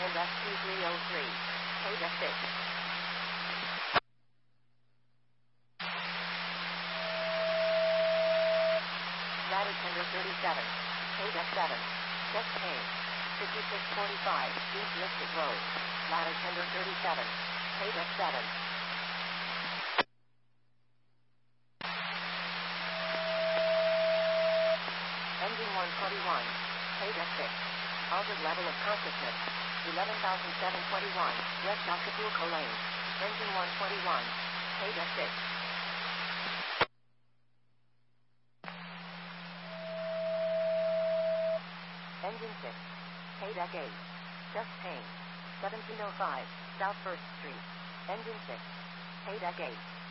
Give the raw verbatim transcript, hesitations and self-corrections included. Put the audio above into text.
and S T three oh three. Code F six. Ladder tender thirty-seven. Code F seven. Check change. fifty-six forty-five, East Mystic Road. Ladder tender thirty-seven. Code F seven. Engine one twenty-one. Code F six. Altered level of consciousness. eleven thousand seven hundred twenty-one, West Acapulco Lane. Engine one twenty-one. Code F six. Engine six. Code F eight. Chest pain. seventeen oh five, South first Street. Engine six. Code F eight.